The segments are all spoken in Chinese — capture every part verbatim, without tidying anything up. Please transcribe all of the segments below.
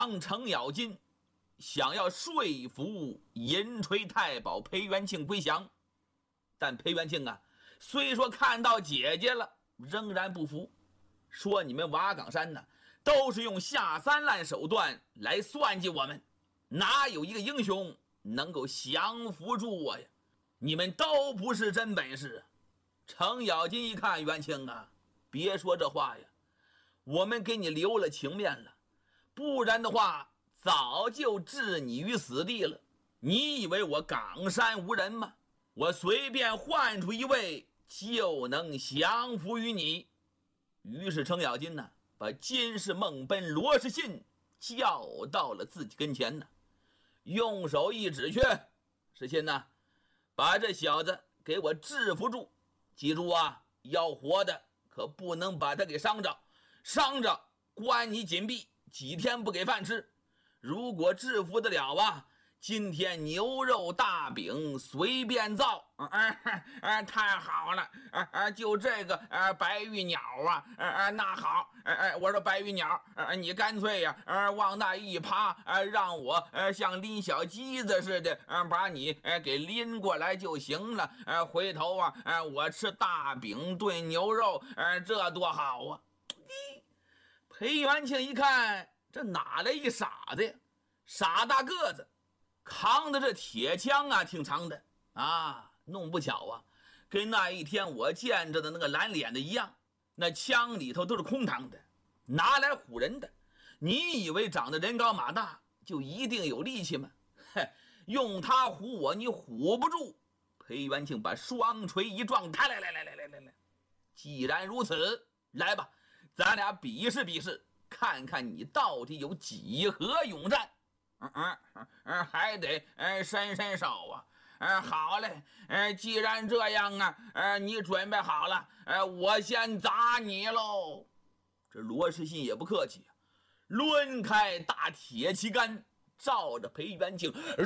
程咬金想要说服银锤太保裴元庆归降，但裴元庆啊，虽说看到姐姐了，仍然不服，说你们瓦岗山呢，都是用下三滥手段来算计我们，哪有一个英雄能够降服住我呀？你们都不是真本事。程咬金一看，元庆啊，别说这话呀，我们给你留了情面了，不然的话早就置你于死地了。你以为我岗山无人吗？我随便换出一位就能降服于你。于是程咬金呢，把金氏孟奔罗士信叫到了自己跟前呢，用手一指，去，士信呢，把这小子给我制服住，记住啊，要活的可不能把他给伤着，伤着关你紧闭，几天不给饭吃。如果制服得了啊，今天牛肉大饼随便造。啊啊、太好了、啊啊、就这个、啊、白玉鸟啊、啊那好、啊、我说白玉鸟、啊、你干脆呀、啊、往那一趴、啊、让我、啊、像拎小鸡子似的、啊、把你、啊、给拎过来就行了、啊、回头啊、啊我吃大饼炖牛肉、啊、这多好啊。裴元庆一看，这哪来一傻子呀？傻大个子，扛的这铁枪啊挺长的啊，弄不巧啊，跟那一天我见着的那个蓝脸的一样，那枪里头都是空膛的，拿来唬人的。你以为长得人高马大就一定有力气吗？嘿，用他唬我，你唬不住。裴元庆把双锤一撞，来来来来来来来来，既然如此，来吧，咱俩比试比试，看看你到底有几何勇战。嗯嗯嗯，还得呃伸伸手啊。呃好嘞，呃既然这样啊，呃你准备好了，呃我先砸你喽。这罗士信也不客气啊，抡开大铁旗杆，照着裴元庆、呃、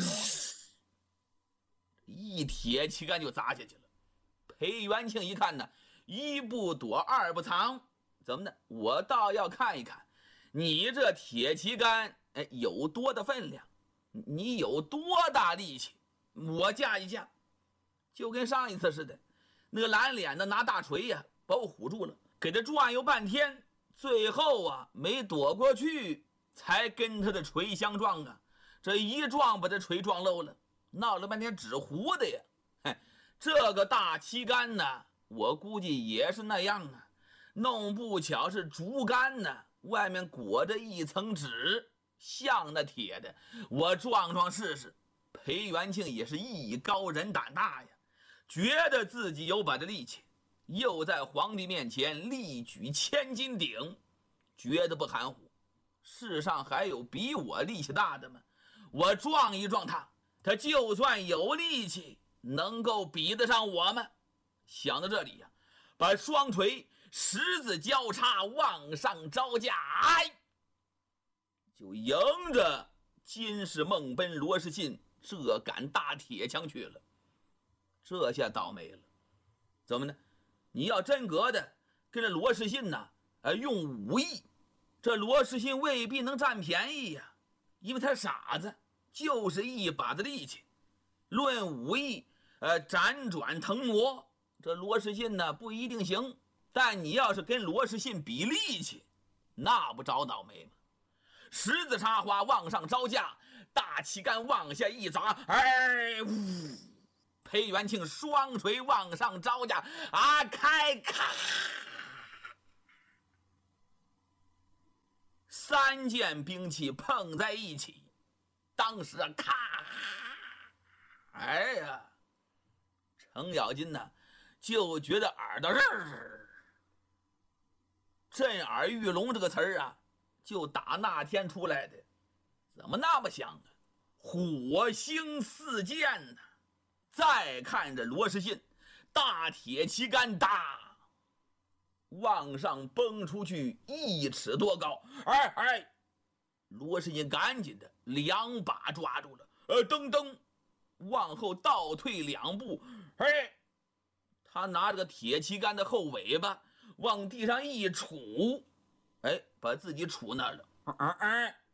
一铁旗杆就砸下去了。裴元庆一看呢，一不躲二不藏，怎么呢？我倒要看一看你这铁旗杆哎，有多的分量，你有多大力气，我架一架。就跟上一次似的，那个蓝脸的拿大锤呀、啊、把我唬住了，给他转悠半天，最后啊没躲过去，才跟他的锤相撞啊。这一撞把他锤撞漏了，闹了半天纸糊的呀。嘿，这个大旗杆呢，我估计也是那样啊，弄不巧是竹竿呢，外面裹着一层纸，像那铁的，我撞撞试试。裴元庆也是艺高人胆大呀，觉得自己有把的力气，又在皇帝面前力举千斤顶，觉得不含糊。世上还有比我力气大的吗？我撞一撞他，他就算有力气，能够比得上我吗？想到这里呀、啊，把双腿十字交叉往上招架，哎，就迎着金氏孟奔罗士信这杆大铁枪去了。这下倒霉了，怎么呢？你要真格的跟着罗士信呢、呃，用武艺，这罗士信未必能占便宜呀、啊，因为他傻子，就是一把子力气。论武艺，呃，辗转腾挪，这罗士信呢不一定行。但你要是跟罗士信比力气，那不找倒霉吗？十字插花往上招架，大旗杆往下一砸，哎，呜！裴元庆双锤往上招架，啊，开咔！三件兵器碰在一起，当时啊，咔！哎呀，程咬金呢，就觉得耳朵儿，震耳欲聋这个词儿啊，就打那天出来的，怎么那么像啊？火星四溅呢、啊！再看着罗士信，大铁旗杆大，往上崩出去一尺多高，哎哎，罗士信赶紧的两把抓住了，呃，噔噔，往后倒退两步，哎，他拿着个铁旗杆的后尾巴往地上一杵，哎，把自己杵那儿了，哎哎，